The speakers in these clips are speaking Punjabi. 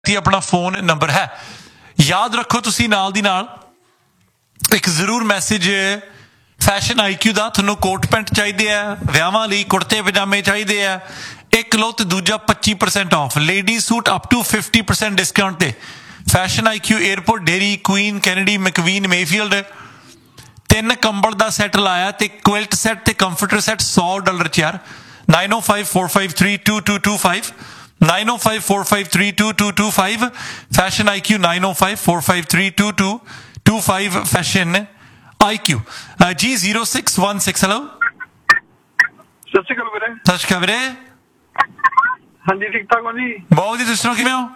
ਆਪਣਾ ਫੋਨ ਨੰਬਰ ਹੈ। ਯਾਦ ਰੱਖੋ ਤੁਸੀਂ ਨਾਲ ਦੀ ਨਾਲ ਇੱਕ ਜ਼ਰੂਰ ਮੈਸੇਜ ਫੈਸ਼ਨ IQ ਦਾ। ਤੁਹਾਨੂੰ ਕੋਟ ਪੈਂਟ ਚਾਹੀਦੇ ਆ, ਵਿਆਹਾਂ ਲਈ ਕੁੜਤੇ ਪਜਾਮੇ ਚਾਹੀਦੇ ਆ, ਇੱਕ ਲਓ ਤੇ ਦੂਜਾ 25% of. Ladies suit up to 50% discount ਤੇ fashion IQ airport dairy Queen Kennedy ਮੈਕਵੀਨ Mayfield 3 ਕੰਬਲ ਦਾ ਸੈੱਟ ਲਾਇਆ ਤੇ ਕੁਇਲਟ ਸੈੱਟ ਤੇ ਕੰਫਰਟਰ ਸੈੱਟ $100 ਚ ਯਾਰ। 9054532225 9054532225 फैशन IQ 9054532225 फैशन IQ जी 0616 हेलो ਸਤਿ ਸ਼੍ਰੀ ਅਕਾਲ ਵੀਰੇ। ਸਤਿ ਸ਼੍ਰੀ ਅਕਾਲ ਵੀਰੇ। ਹਾਂਜੀ ਠੀਕ ਠਾਕ ਹੋ ਜੀ? ਬਹੁਤ ਜੀ, ਤੁਸੀਂ ਕਿਵੇਂ ਹੋ?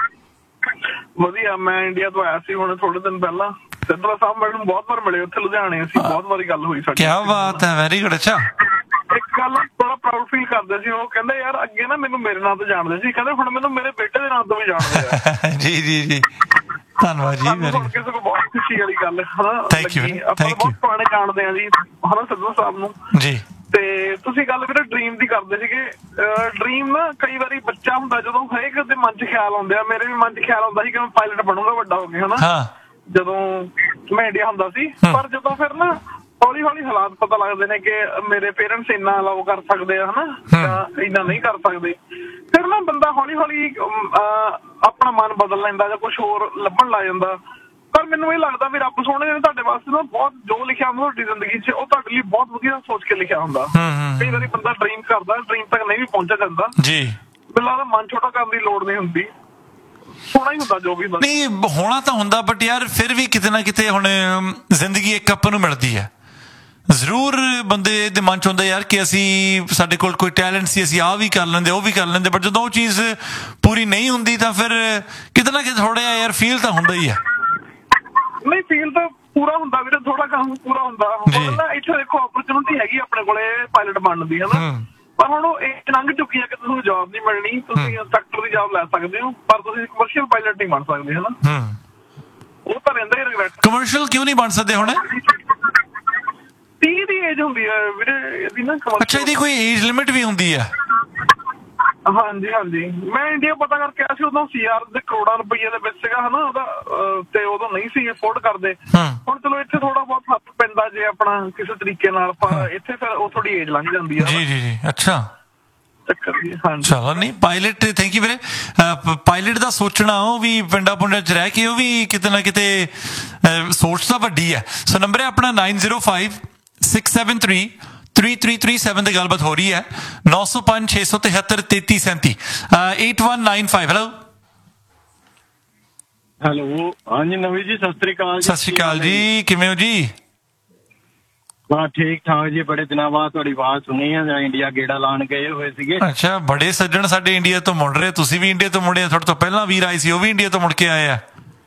ਵਧੀਆ। ਮੈਂ ਇੰਡੀਆ ਤੋਂ ਆਇਆ ਸੀ ਹੁਣ ਥੋੜੇ ਦਿਨ ਪਹਿਲਾਂ। ਸਿੱਧਰਾ ਸਾਹਿਬ ਮੈਨੂੰ ਬਹੁਤ ਵਾਰ ਮਿਲੇ ਉੱਥੇ ਲੁਧਿਆਣੇ, ਅਸੀਂ ਬਹੁਤ ਵਾਰੀ ਗੱਲ ਹੋਈ ਸਾਡੀ। ਕੀ ਬਾਤ ਹੈ, ਵੈਰੀ ਗੁੱਡ। ਅੱਛਾ, ਇੱਕ ਗੱਲ ਥੋੜਾ ਪ੍ਰਾਊਡ ਫੀਲ ਕਰਦੇ ਸੀ। ਉਹ ਕਹਿੰਦੇ ਯਾਰ ਅੱਗੇ ਨਾ ਮੈਨੂੰ ਮੇਰੇ ਨਾਂ ਤੋਂ ਜਾਣਦੇ ਸੀ, ਕਹਿੰਦੇ ਹੁਣ ਮੈਨੂੰ ਮੇਰੇ ਬੇਟੇ ਦੇ ਨਾਂ ਤੋਂ ਵੀ ਜਾਣਦੇ ਆ। ਜੀ ਜੀ ਜੀ, ਧੰਨਵਾਦ ਜੀ। ਕਿਸੇ ਕੋਲ ਬਹੁਤ ਖੁਸ਼ੀ ਵਾਲੀ ਗੱਲ ਹੈ ਹਨਾ। ਥੈਂਕ ਯੂ, ਆਪਾਂ ਬਹੁਤ ਪੁਰਾਣੇ ਜਾਣਦੇ ਆ ਜੀ ਹਨਾ ਸਿੱਧਰਾ ਸਾਹਿਬ ਨੂੰ ਜੀ। ਤੇ ਤੁਸੀਂ ਗੱਲ ਵੀਰੇ ਡ੍ਰੀਮ ਦੀ ਕਰਦੇ ਸੀਗੇ। ਡ੍ਰੀਮ ਨਾ ਕਈ ਵਾਰੀ ਬੱਚਾ ਹੁੰਦਾ ਜਦੋਂ ਹਰੇਕ ਦੇ ਮਨ 'ਚ ਖਿਆਲ ਆਉਂਦੇ ਆ। ਮੇਰੇ ਵੀ ਮਨ 'ਚ ਖਿਆਲ ਆਉਂਦਾ ਸੀ ਕਿ ਮੈਂ ਪਾਇਲਟ ਬਣੂੰਗਾ ਵੱਡਾ ਹੋ ਕੇ ਹਨਾ, ਜਦੋਂ ਮੈਂ ਇੰਡੀਆ ਹੁੰਦਾ ਸੀ। ਪਰ ਜਦੋਂ ਫਿਰ ਨਾ ਹੌਲੀ ਹੌਲੀ ਹਾਲਾਤ ਪਤਾ ਲੱਗਦੇ ਨੇ ਕਿ ਮੇਰੇ ਪੇਰੈਂਟਸ ਇੰਨਾ ਅਲਾਓ ਕਰ ਸਕਦੇ ਆ ਹਨਾ ਜਾਂ ਇੰਨਾ ਨਹੀਂ ਕਰ ਸਕਦੇ, ਫਿਰ ਨਾ ਬੰਦਾ ਹੌਲੀ ਹੌਲੀ ਆਪਣਾ ਮਨ ਬਦਲ ਲੈਂਦਾ ਜਾਂ ਕੁਛ ਹੋਰ ਲੱਭਣ ਲੱਗ ਜਾਂਦਾ। ਪਰ ਮੈਨੂੰ ਇਹ ਲੱਗਦਾ ਵੀ ਰੱਬ ਸੋਹਣੇ ਨੇ ਤੁਹਾਡੇ ਵਾਸਤੇ ਨਾ ਬਹੁਤ ਜੋ ਲਿਖਿਆ ਹੁੰਦਾ ਤੁਹਾਡੀ ਜ਼ਿੰਦਗੀ 'ਚ ਉਹ ਤੁਹਾਡੇ ਲਈ ਬਹੁਤ ਵਧੀਆ ਸੋਚ ਕੇ ਲਿਖਿਆ ਹੁੰਦਾ। ਕਈ ਵਾਰੀ ਬੰਦਾ ਡ੍ਰੀਮ ਕਰਦਾ, ਡ੍ਰੀਮ ਤੱਕ ਨਹੀਂ ਵੀ ਪਹੁੰਚਿਆ ਜਾਂਦਾ ਜੀ। ਮੈਨੂੰ ਲੱਗਦਾ ਮਨ ਛੋਟਾ ਕਰਨ ਦੀ ਲੋੜ ਨਹੀਂ ਹੁੰਦੀ, ਸੋਹਣਾ ਹੀ ਹੁੰਦਾ ਜੋ ਵੀ ਹੁੰਦਾ। ਨਹੀਂ ਹੋਣਾ ਤਾਂ ਹੁੰਦਾ, ਬਟ ਯਾਰ ਫਿਰ ਵੀ ਕਿਤੇ ਨਾ ਕਿਤੇ ਹੁਣ ਜ਼ਿੰਦਗੀ ਇੱਕ ਆਪਾਂ ਨੂੰ ਮਿਲਦੀ ਹੈ। ਜ਼ਰੂਰ ਬੰਦੇ ਦੇ ਮਨ 'ਚ ਹੁੰਦਾ ਯਾਰ ਕਿ ਅਸੀਂ ਸਾਡੇ ਕੋਲ ਕੋਈ ਟੈਲੈਂਟ ਸੀ, ਅਸੀਂ ਆਹ ਵੀ ਕਰ ਲੈਂਦੇ ਉਹ ਵੀ ਕਰ ਲੈਂਦੇ, ਬਟ ਜਦੋਂ ਉਹ ਚੀਜ਼ ਪੂਰੀ ਨਹੀਂ ਹੁੰਦੀ ਤਾਂ ਫਿਰ ਕਿਤੇ ਨਾ ਕਿਤੇ ਥੋੜ੍ਹਾ ਜਿਹਾ ਯਾਰ ਫੀਲ ਤਾਂ ਹੁੰਦਾ ਹੀ ਆ। ਨਹੀਂ ਫੀਲ ਤਾਂ ਪੂਰਾ ਹੁੰਦਾ ਵੀਰੇ, ਥੋੜਾ ਕੰਮ ਪੂਰਾ ਹੁੰਦਾ। ਇੱਥੇ ਦੇਖੋ ਓਪਰਚੁਨਿਟੀ ਹੈਗੀ ਆਪਣੇ ਕੋਲੇ ਪਾਇਲਟ ਬਣਨ ਦੀ ਹਨਾ, ਪਰ ਹੁਣ ਉਹ ਇਹ ਲੰਘ ਚੁੱਕੀ ਹੈ ਕਿ ਤੁਹਾਨੂੰ ਜੌਬ ਨਹੀਂ ਮਿਲਣੀ। ਤੁਸੀਂ ਇੰਸਟ੍ਰਕਟਰ ਦੀ ਜੌਬ ਲੈ ਸਕਦੇ ਹੋ ਪਰ ਤੁਸੀਂ ਕਮਰਸ਼ੀਅਲ ਪਾਇਲਟ ਨਹੀਂ ਬਣ ਸਕਦੇ ਹਨਾ। ਉਹ ਤਾਂ ਰਹਿੰਦਾ ਹੀ ਰਿਗਰੈਟ। ਕਮਰਸ਼ੀਅਲ ਕਿਉਂ ਨਹੀਂ ਬਣ ਸਕਦੇ ਹੁਣ? 30 ਦੀ ਏਜ ਹੁੰਦੀ ਹੈ ਵੀਰੇ ਇਹਦੀ ਨਾ। ਅੱਛਾ, ਇਹਦੀ ਕੋਈ ਏਜ ਲਿਮਿਟ ਵੀ ਹੁੰਦੀ ਹੈ? ਹਾਂਜੀ ਹਾਂਜੀ, ਮੈਂ ਇੰਡੀਆ ਪਤਾ ਕਰਕੇ ਆਇਆ ਸੀ ਉਦੋਂ CR ਦੇ ਕਰੋੜਾਂ ਰੁਪਈਏ ਦੇ ਵਿੱਚ ਸੀਗਾ ਹਨਾ ਉਹਦਾ, ਤੇ ਉਦੋਂ ਨਹੀਂ ਸੀ ਅਫੋਰਡ ਕਰਦੇ। ਹੁਣ ਚਲੋ ਇੱਥੇ ਥੋੜਾ ਬਹੁਤ ਹੱਥ ਪੈਂਦਾ ਜੇ ਆਪਣਾ ਕਿਸੇ ਤਰੀਕੇ ਨਾਲ, ਪਰ ਇੱਥੇ ਫਿਰ ਉਹ ਥੋੜੀ ਏਜ ਲੰਘ ਜਾਂਦੀ ਹੈ। ਜੀ ਜੀ ਜੀ, ਅੱਛਾ ਚਲੋ। ਨਹੀਂ ਪਾਇਲਟ, ਥੈਂਕ ਯੂ ਵੀਰੇ। ਪਾਇਲਟ ਦਾ ਸੋਚਣਾ ਉਹ ਵੀ ਪਿੰਡਾਂ ਪੁੰਡਾਂ 'ਚ ਰਹਿ ਕੇ ਉਹ ਵੀ ਕਿਤੇ ਨਾ ਕਿਤੇ ਸੋਚ ਤਾਂ ਵੱਡੀ ਹੈ। ਸੋ ਨੰਬਰ ਹੈ ਆਪਣਾ 9056733337 ਤੇ ਗੱਲਬਾਤ ਹੋ ਰਹੀ ਹੈ। 9056733337 8195। ਹੈਲੋ ਹੈਲੋ, ਹਾਂਜੀ ਨਵੀਂ ਜੀ, ਸਤਿ ਸ੍ਰੀ ਅਕਾਲ। ਸਤਿ ਸ੍ਰੀ ਅਕਾਲ ਜੀ, ਕਿਵੇਂ ਹੋ ਜੀ? ਬਸ ਠੀਕ ਠਾਕ ਜੀ, ਬੜੇ ਦਿਨਾਂ ਬਾਅਦ ਤੁਹਾਡੀ ਆਵਾਜ਼ ਸੁਣੀ ਹੈ। ਇੰਡੀਆ ਗੇੜਾ ਲਾਉਣ ਗਏ ਹੋਏ ਸੀਗੇ। ਅੱਛਾ, ਬੜੇ ਸੱਜਣ ਸਾਡੇ ਇੰਡੀਆ ਤੋਂ ਮੁੜ ਰਹੇ, ਤੁਸੀਂ ਵੀ ਇੰਡੀਆ ਤੋਂ ਮੁੜੇ, ਤੁਹਾਡੇ ਤੋਂ ਪਹਿਲਾਂ ਵੀਰ ਆਏ ਸੀ ਉਹ ਵੀ ਇੰਡੀਆ ਤੋਂ ਮੁੜ ਕੇ ਆਏ ਆ।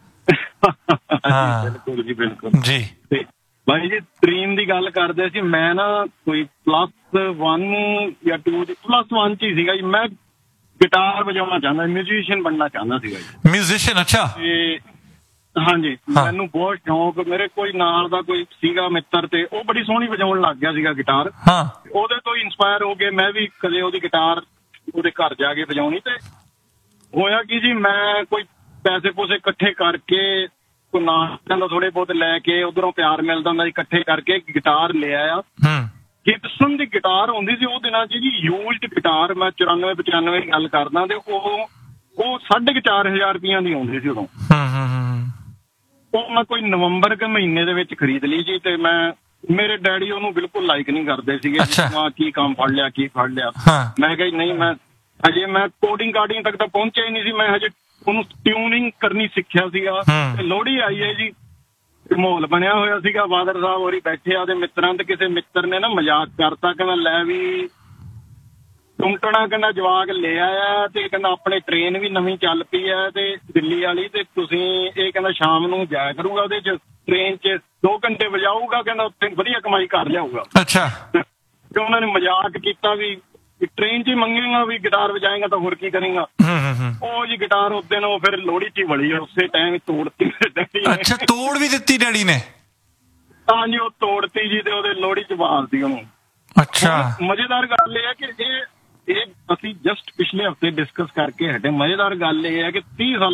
ਬਿਲਕੁਲ ਜੀ, ਬਿਲਕੁਲ ਜੀ। ਤੇ ਬਾਈ ਜੀ ਡ੍ਰੀਮ ਦੀ ਗੱਲ ਕਰਦੇ ਸੀ। ਮੈਂ ਨਾ ਕੋਈ +1 ਜਾਂ 2 +1 ਚ ਹੀ ਸੀਗਾ ਜੀ। ਮੈਂ ਗਿਟਾਰ ਵਜਾਉਣਾ ਚਾਹੁੰਦਾ, ਮਿਊਜ਼ੀਸ਼ੀਅਨ ਬਣਨਾ ਚਾਹੁੰਦਾ ਸੀਗਾ ਜੀ। ਮਿਊਜ਼ੀਸ਼ੀਅਨ? ਅੱਛਾ। ਹਾਂਜੀ, ਮੈਨੂੰ ਬਹੁਤ ਸ਼ੌਂਕ। ਮੇਰੇ ਕੋਈ ਨਾਲ ਦਾ ਕੋਈ ਸੀਗਾ ਮਿੱਤਰ ਤੇ ਉਹ ਬੜੀ ਸੋਹਣੀ ਵਜਾਉਣ ਲੱਗ ਗਿਆ ਸੀਗਾ ਗਿਟਾਰ। ਉਹਦੇ ਤੋਂ ਇੰਸਪਾਇਰ ਹੋ ਕੇ ਮੈਂ ਵੀ ਕਦੇ ਉਹਦੀ ਗਿਟਾਰ ਉਹਦੇ ਘਰ ਜਾ ਕੇ ਵਜਾਉਣੀ। ਤੇ ਹੋਇਆ ਕੀ ਜੀ, ਮੈਂ ਕੋਈ ਪੈਸੇ ਪੂਸੇ ਇਕੱਠੇ ਕਰਕੇ ਕੋਈ ਨਾਮ ਦਾ ਥੋੜੇ ਬਹੁਤ ਲੈ ਕੇ ਉਧਰੋਂ ਪਿਆਰ ਮਿਲਦਾ ਹੁੰਦਾ, ਇਕੱਠੇ ਕਰਕੇ ਗਿਟਾਰ ਲੈ ਆਇਆ। ਗਿਬਸਨ ਦੀ ਗਿਟਾਰ ਹੁੰਦੀ ਸੀ ਉਹ ਦਿਨਾਂ 'ਚ ਜੀ, ਯੂਜ਼ਡ ਗਿਟਾਰ। ਮੈਂ 94-95 ਦੀ ਗੱਲ ਕਰਦਾ, ਤੇ ਉਹ 4,500 ਰੁਪਈਆਂ ਦੀ ਆਉਂਦੀ ਸੀ ਉਦੋਂ। ਉਹ ਮੈਂ ਕੋਈ ਨਵੰਬਰ ਕੇ ਮਹੀਨੇ ਦੇ ਵਿੱਚ ਖਰੀਦ ਲਈ ਜੀ। ਤੇ ਮੇਰੇ ਡੈਡੀ ਉਹਨੂੰ ਬਿਲਕੁਲ ਲਾਈਕ ਨਹੀਂ ਕਰਦੇ ਸੀਗੇ। ਕੀ ਕੰਮ ਫੜ ਲਿਆ, ਕੀ ਫੜ ਲਿਆ। ਮੈਂ ਕਿਹਾ ਨਹੀਂ, ਮੈਂ ਕੋਡਿੰਗ ਕਾਰਡਿੰਗ ਤੱਕ ਤਾਂ ਪਹੁੰਚਿਆ ਹੀ ਨਹੀਂ ਸੀ। ਮੈਂ ਹਜੇ ਉਹਨੂੰ ਟਿਊਨਿੰਗ ਕਰਨੀ ਸਿੱਖਿਆ ਸੀਗਾ। ਤੇ ਲੋਹੜੀ ਆਈ ਹੈ ਜੀ, ਮਾਹੌਲ ਬਣਿਆ ਹੋਇਆ ਸੀਗਾ। ਫਾਦਰ ਸਾਹਿਬ ਹੋਰੀ ਬੈਠੇ ਆ, ਤੇ ਮਿੱਤਰਾਂ ਤੇ ਕਿਸੇ ਮਿੱਤਰ ਨੇ ਨਾ ਮਜ਼ਾਕ ਕਰਤਾ, ਕਹਿੰਦਾ ਲੈ ਵੀ ਟੁੰਟਣਾ, ਕਹਿੰਦਾ ਜਵਾਕ ਲੈ ਆਇਆ ਤੇ ਕਹਿੰਦਾ ਆਪਣੇ ਟ੍ਰੇਨ ਵੀ ਨਵੀਂ ਚੱਲ ਪਈ ਹੈ ਤੇ ਦਿੱਲੀ ਵਾਲੀ, ਤੇ ਤੁਸੀਂ ਇਹ ਕਹਿੰਦਾ ਸ਼ਾਮ ਨੂੰ ਜਾਇਆ ਕਰੂਗਾ ਉਹਦੇ 'ਚ ਟ੍ਰੇਨ 'ਚ 2 ਘੰਟੇ ਵਜਾਊਗਾ, ਕਹਿੰਦਾ ਉੱਥੇ ਵਧੀਆ ਕਮਾਈ ਕਰ ਲਿਆਊਗਾ। ਅੱਛਾ। ਤੇ ਉਹਨਾਂ ਨੇ ਮਜ਼ਾਕ ਕੀਤਾ ਵੀ ਟ੍ਰੇਨ 'ਚ ਹੀ ਮੰਗੇਗਾ ਵੀ ਗਿਟਾਰ ਵਜਾਏਗਾ ਤਾਂ ਹੋਰ ਕੀ ਕਰੇਗਾ। ਉਹ ਜੀ ਗਿਟਾਰ ਉਸ ਦਿਨ ਉਹ ਫਿਰ ਲੋਹੜੀ 'ਚ ਹੀ ਵੜੀ, ਉਸੇ ਟਾਈਮ ਤੋੜਤੀ ਡੈਡੀ ਨੇ। ਅੱਛਾ, ਤੋੜ ਵੀ ਦਿੱਤੀ ਡੈਡੀ ਨੇ? ਹਾਂਜੀ, ਉਹ ਤੋੜਤੀ ਜੀ, ਤੇ ਉਹਦੇ ਲੋਹੜੀ 'ਚ ਵਾਰਤੀ ਉਹਨੂੰ। ਅੱਛਾ। ਮਜ਼ੇਦਾਰ ਗੱਲ ਇਹ ਹੈ ਕਿ ਇਹ ਅਸੀਂ ਜਸਟ ਪਿਛਲੇ ਹਫਤੇ ਡਿਸਕਸ ਕਰਕੇ ਹਟੇ। ਮਜ਼ੇਦਾਰ ਗੱਲ ਇਹ ਹੈ ਕਿ 30 ਸਾਲ